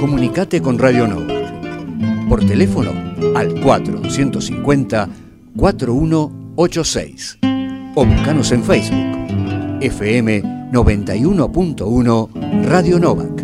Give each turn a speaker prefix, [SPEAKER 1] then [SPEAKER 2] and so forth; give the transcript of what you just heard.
[SPEAKER 1] Comunicate con Radio Nova. Por teléfono al 450-4186. O buscanos en Facebook. FM 91.1 Radio Novak.